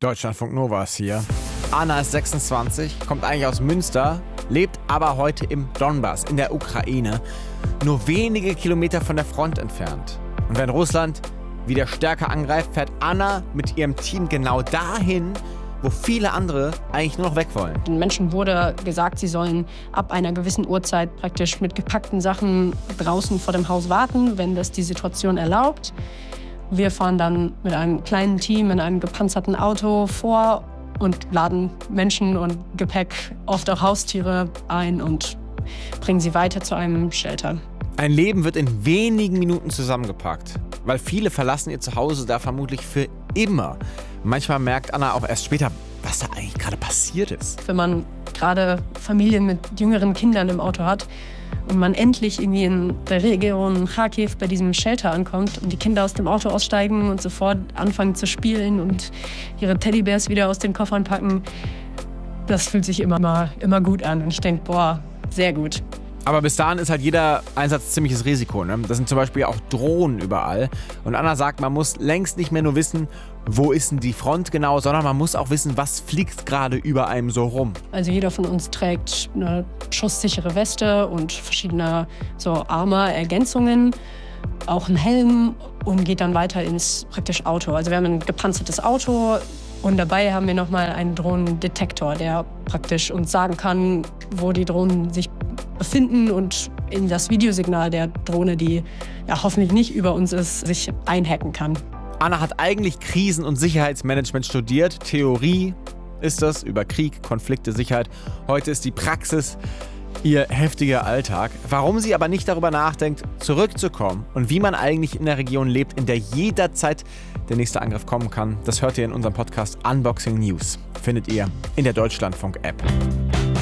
Deutschlandfunk Nova ist hier. Anna ist 26, kommt eigentlich aus Münster, lebt aber heute im Donbass in der Ukraine, nur wenige Kilometer von der Front entfernt. Und wenn Russland wieder stärker angreift, fährt Anna mit ihrem Team genau dahin, wo viele andere eigentlich nur noch weg wollen. Den Menschen wurde gesagt, sie sollen ab einer gewissen Uhrzeit praktisch mit gepackten Sachen draußen vor dem Haus warten, wenn das die Situation erlaubt. Wir fahren dann mit einem kleinen Team in einem gepanzerten Auto vor und laden Menschen und Gepäck, oft auch Haustiere, ein und bringen sie weiter zu einem Shelter. Ein Leben wird in wenigen Minuten zusammengepackt, weil viele verlassen ihr Zuhause da vermutlich für immer. Manchmal merkt Anna auch erst später, was da eigentlich gerade passiert ist. Wenn man gerade Familien mit jüngeren Kindern im Auto hat und man endlich irgendwie in der Region Kharkiv bei diesem Shelter ankommt und die Kinder aus dem Auto aussteigen und sofort anfangen zu spielen und ihre Teddybärs wieder aus den Koffern packen, das fühlt sich immer gut an. Und ich denke, boah, sehr gut. Aber bis dahin ist halt jeder Einsatz ziemliches Risiko. Ne? Das sind zum Beispiel auch Drohnen überall. Und Anna sagt, man muss längst nicht mehr nur wissen, wo ist denn die Front genau, sondern man muss auch wissen, was fliegt gerade über einem so rum. Also jeder von uns trägt eine schusssichere Weste und verschiedene so Armor-Ergänzungen, auch einen Helm und geht dann weiter ins praktisch Auto. Also wir haben ein gepanzertes Auto und dabei haben wir nochmal einen Drohnendetektor, der praktisch uns sagen kann, wo die Drohnen sich befinden und in das Videosignal der Drohne, die ja hoffentlich nicht über uns ist, sich einhacken kann. Anna hat eigentlich Krisen- und Sicherheitsmanagement studiert. Theorie ist das über Krieg, Konflikte, Sicherheit. Heute ist die Praxis ihr heftiger Alltag. Warum sie aber nicht darüber nachdenkt, zurückzukommen und wie man eigentlich in der Region lebt, in der jederzeit der nächste Angriff kommen kann, das hört ihr in unserem Podcast Unboxing News. Findet ihr in der Deutschlandfunk-App.